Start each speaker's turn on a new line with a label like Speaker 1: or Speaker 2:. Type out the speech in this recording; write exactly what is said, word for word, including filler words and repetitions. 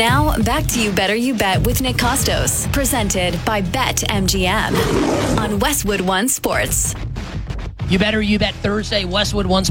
Speaker 1: Now, back to You Better You Bet with Nick Costos, presented by BetMGM on Westwood One Sports.
Speaker 2: You Better You Bet Thursday, Westwood One